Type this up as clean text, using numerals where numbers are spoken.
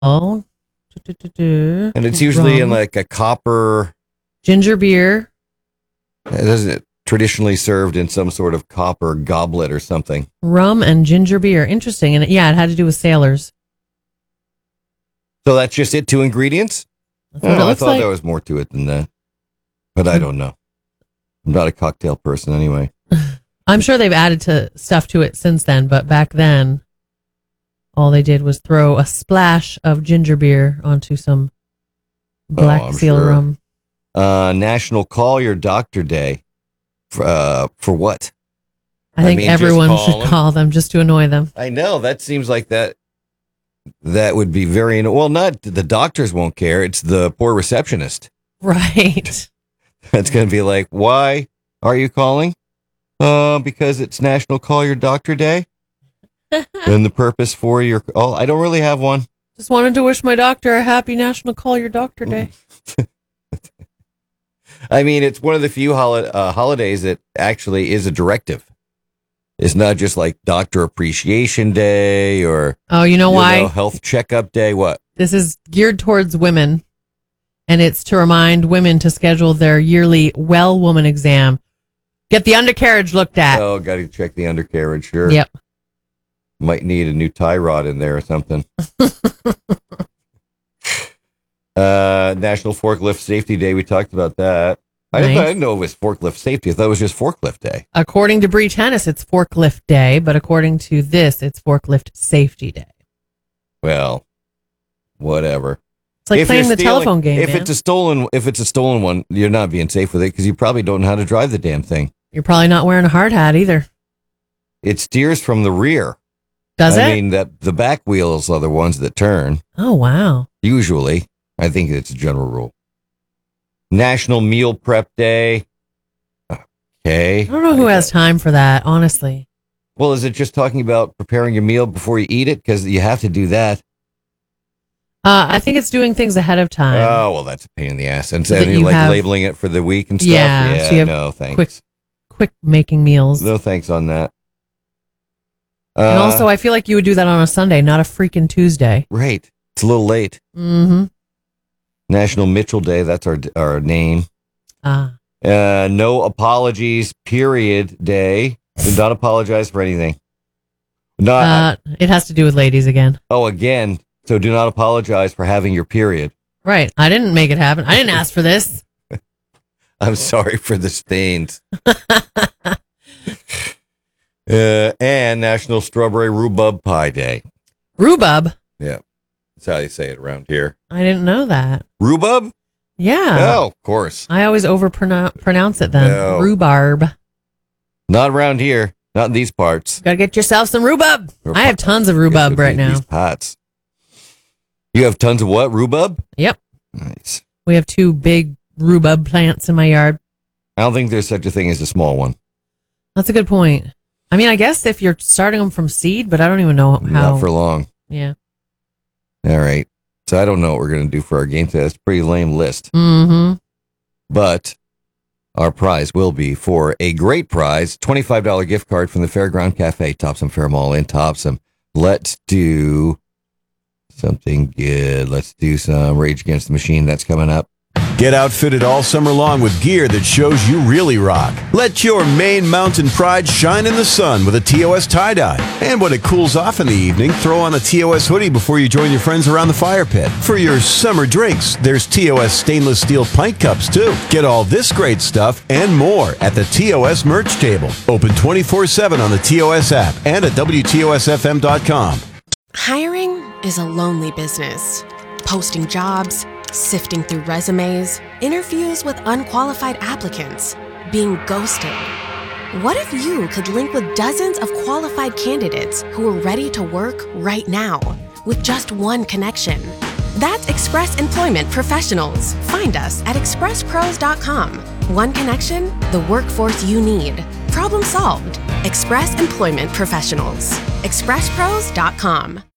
And it's usually in like a copper. Ginger beer. Isn't it traditionally served in some sort of copper goblet or something? Rum and ginger beer. Interesting. And yeah, it had to do with sailors. So that's just it, 2 ingredients? I thought there was more to it than that. But I don't know. I'm not a cocktail person anyway. I'm sure they've added stuff to it since then, but back then, all they did was throw a splash of ginger beer onto some Black Seal rum. National Call Your Doctor Day. For what? I think everyone should call them just to annoy them. I know. That seems like that would be very... Well, not the doctors won't care. It's the poor receptionist. Right. That's going to be like, why are you calling? Because it's National Call Your Doctor Day. And the purpose for your... Oh, I don't really have one. Just wanted to wish my doctor a happy National Call Your Doctor Day. I mean, it's one of the few holidays that actually is a directive. It's not just like Doctor Appreciation Day or... Oh, you know why? Health Checkup Day. What? This is geared towards women, and it's to remind women to schedule their yearly Well Woman exam. Get the undercarriage looked at. Oh, got to check the undercarriage, sure. Yep. Might need a new tie rod in there or something. National Forklift Safety Day. We talked about that. Nice. I didn't know it was forklift safety. I thought it was just forklift day. According to Bree Tennis, it's forklift day, but according to this, it's forklift safety day. Well, whatever. It's like playing the telephone game. If it's a stolen one, you're not being safe with it because you probably don't know how to drive the damn thing. You're probably not wearing a hard hat either. It steers from the rear. Does it? I mean, the back wheels are the ones that turn. Oh, wow. Usually. I think it's a general rule. National Meal Prep Day. Okay. I don't know who has time for that, honestly. Well, is it just talking about preparing your meal before you eat it? Because you have to do that. I think it's doing things ahead of time. Oh, well, that's a pain in the ass. And so you're like labeling it for the week and stuff? Yeah, so you have no thanks. Quick making meals. No thanks on that. And also, I feel like you would do that on a Sunday, not a freaking Tuesday. Right. It's a little late. Mm-hmm. National Mitchell Day. That's our name. No apologies, period day. Do not apologize for anything. It has to do with ladies again. Oh, again. So do not apologize for having your period. Right. I didn't make it happen. I didn't ask for this. I'm sorry for the stains. And National Strawberry Rhubarb Pie Day. Rhubarb? Yeah. That's how you say it around here. I didn't know that. Rhubarb? Yeah. Oh, of course. I always pronounce it then. No. Rhubarb. Not around here. Not in these parts. Gotta get yourself some rhubarb. I have tons of rhubarb right now. These pots. You have tons of what? Rhubarb? Yep. Nice. We have 2 big rhubarb plants in my yard. I don't think there's such a thing as a small one. That's a good point. I mean, I guess if you're starting them from seed, but I don't even know how. Not for long. Yeah. All right. So I don't know what we're going to do for our game today. It's a pretty lame list. Mm-hmm. But our prize will be for a great prize, $25 gift card from the Fairground Cafe, Topsom Fair Mall in Topsom. Let's do something good. Let's do some Rage Against the Machine. That's coming up. Get outfitted all summer long with gear that shows you really rock. Let your Maine Mountain pride shine in the sun with a TOS tie-dye. And when it cools off in the evening, throw on a TOS hoodie before you join your friends around the fire pit. For your summer drinks, there's TOS stainless steel pint cups too. Get all this great stuff and more at the TOS merch table. Open 24/7 on the TOS app and at WTOSFM.com. Hiring is a lonely business. Posting jobs, sifting through resumes, interviews with unqualified applicants, being ghosted. What if you could link with dozens of qualified candidates who are ready to work right now with just one connection? That's Express Employment Professionals. Find us at expresspros.com. One connection, the workforce you need. Problem solved. Express Employment Professionals. expresspros.com.